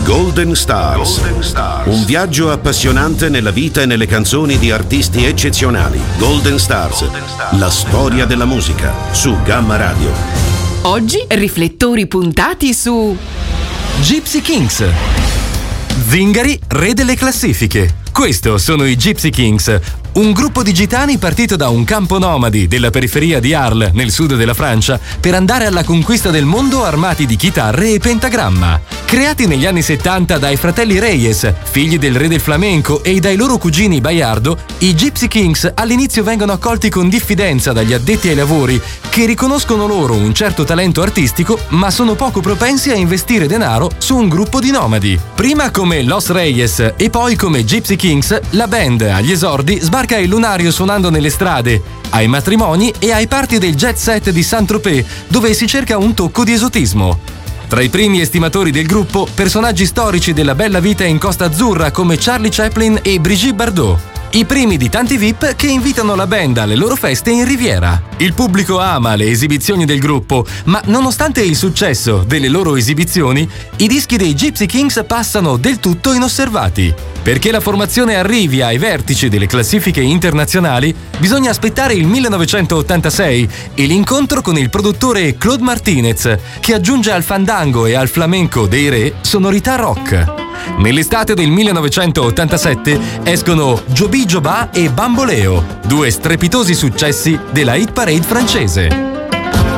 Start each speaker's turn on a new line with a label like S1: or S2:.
S1: Golden Stars. Un viaggio appassionante nella vita e nelle canzoni di artisti eccezionali. Golden Stars. La storia della musica su Gamma Radio.
S2: Oggi riflettori puntati su
S3: Gypsy Kings. Zingari, re delle classifiche. Questo sono i Gypsy Kings, un gruppo di gitani partito da un campo nomadi della periferia di Arles, nel sud della Francia, per andare alla conquista del mondo armati di chitarre e pentagramma. Creati negli anni 70 dai fratelli Reyes, figli del re del flamenco, e dai loro cugini Bayardo, i Gypsy Kings all'inizio vengono accolti con diffidenza dagli addetti ai lavori, che riconoscono loro un certo talento artistico, ma sono poco propensi a investire denaro su un gruppo di nomadi. Prima come Los Reyes e poi come Gypsy Kings, la band agli esordi sbarca il lunario suonando nelle strade, ai matrimoni e ai party del jet set di Saint-Tropez, dove si cerca un tocco di esotismo. Tra i primi estimatori del gruppo, personaggi storici della bella vita in Costa Azzurra come Charlie Chaplin e Brigitte Bardot. I primi di tanti VIP che invitano la band alle loro feste in Riviera. Il pubblico ama le esibizioni del gruppo, ma nonostante il successo delle loro esibizioni, i dischi dei Gypsy Kings passano del tutto inosservati. Perché la formazione arrivi ai vertici delle classifiche internazionali, bisogna aspettare il 1986 e l'incontro con il produttore Claude Martinez, che aggiunge al fandango e al flamenco dei re sonorità rock. Nell'estate del 1987 escono Joby Joba e Bamboleo, due strepitosi successi della hit parade francese.